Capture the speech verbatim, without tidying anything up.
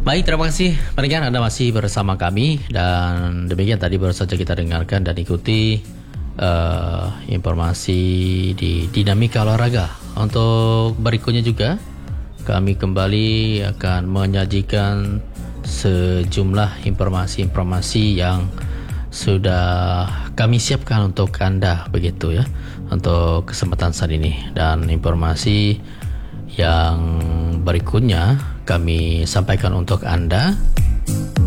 Baik, terima kasih pendengar, Anda masih bersama kami. Dan demikian tadi baru saja kita dengarkan dan ikuti uh, informasi di Dinamika Olahraga. Untuk berikutnya juga kami kembali akan menyajikan sejumlah informasi-informasi yang sudah kami siapkan untuk Anda, begitu ya, untuk kesempatan saat ini. Dan informasi yang berikutnya kami sampaikan untuk Anda